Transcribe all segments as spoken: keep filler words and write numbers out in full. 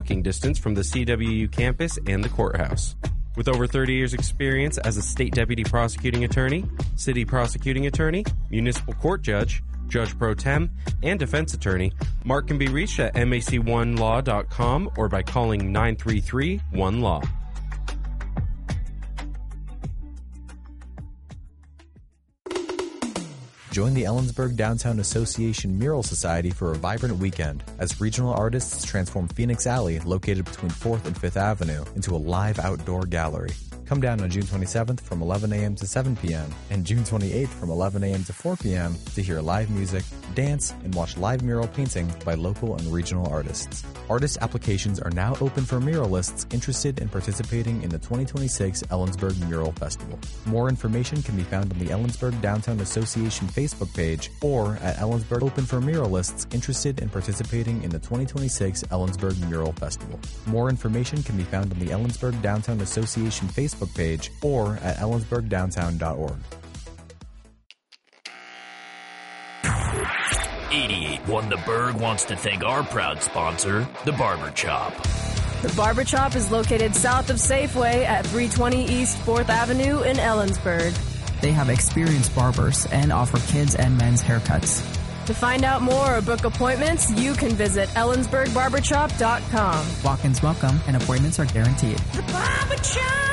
walking distance from the C W U campus and the courthouse. With over thirty years experience as a state deputy prosecuting attorney, city prosecuting attorney, municipal court judge, judge pro tem, and defense attorney, Mark can be reached at M A C one law dot com or by calling nine three three one law. Join the Ellensburg Downtown Association Mural Society for a vibrant weekend as regional artists transform Phoenix Alley, located between fourth and fifth Avenue, into a live outdoor gallery. Come down on June twenty-seventh from eleven a.m. to seven p.m. and June twenty-eighth from eleven a.m. to four p.m. to hear live music, dance, and watch live mural painting by local and regional artists. Artist applications are now open for muralists interested in participating in the twenty twenty-six Ellensburg Mural Festival. More information can be found on the Ellensburg Downtown Association Facebook page or at Ellensburg Open for muralists interested in participating in the twenty twenty-six Ellensburg Mural Festival. More information can be found on the Ellensburg Downtown Association Facebook page or at ellensburg downtown dot org. eighty-eight one The Berg wants to thank our proud sponsor, The Barber Chop. The Barber Chop is located south of Safeway at three twenty East fourth Avenue in Ellensburg. They have experienced barbers and offer kids and men's haircuts. To find out more or book appointments, you can visit ellensburg barber chop dot com. Walk-ins welcome and appointments are guaranteed. The Barber Chop!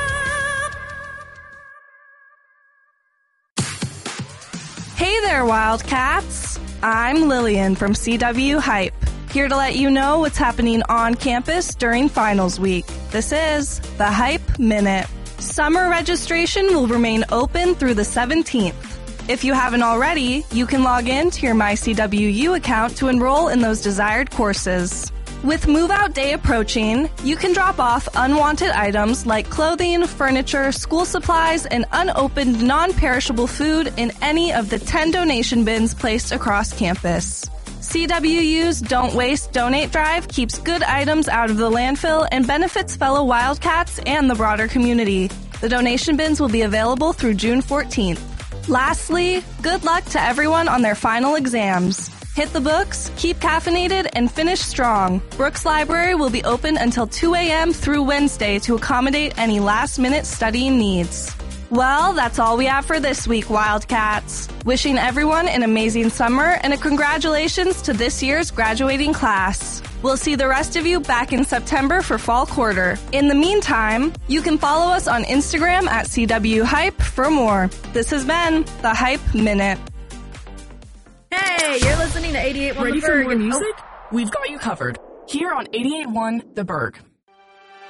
Hey there, Wildcats! I'm Lillian from C W Hype, here to let you know what's happening on campus during finals week. This is the Hype Minute. Summer registration will remain open through the seventeenth. If you haven't already, you can log in to your My C W U account to enroll in those desired courses. With move-out day approaching, you can drop off unwanted items like clothing, furniture, school supplies, and unopened non-perishable food in any of the ten donation bins placed across campus. C W U's Don't Waste, Donate drive keeps good items out of the landfill and benefits fellow Wildcats and the broader community. The donation bins will be available through June fourteenth. Lastly, good luck to everyone on their final exams. Hit the books, keep caffeinated, and finish strong. Brooks Library will be open until two a.m. through Wednesday to accommodate any last-minute studying needs. Well, that's all we have for this week, Wildcats. Wishing everyone an amazing summer and a congratulations to this year's graduating class. We'll see the rest of you back in September for fall quarter. In the meantime, you can follow us on Instagram at C W Hype for more. This has been the Hype Minute. Hey, you're listening to eighty-eight one Ready The for Berg. more music? Oh. We've got you covered. Here on eighty-eight one The Berg.